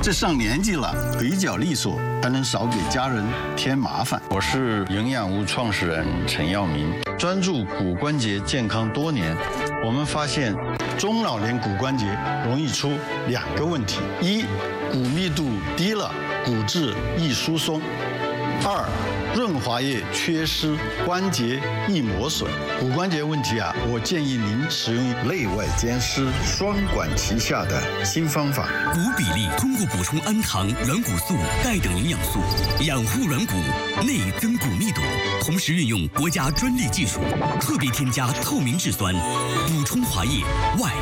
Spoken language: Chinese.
这上年纪了，腿脚利索，才能少给家人添麻烦。 我是营养屋创始人陈耀明，专注骨关节健康多年。我们发现，中老年骨关节容易出2个问题：一，骨密度低了，骨质易疏松；二，润滑液缺失，关节易磨损。骨关节问题啊，我建议您使用内外兼施、双管齐下的新方法。 骨比例通过补充氨糖、软骨素、钙等营养素，养护软骨，内增骨密度。同时运用国家专利技术，特别添加透明质酸，补充滑液外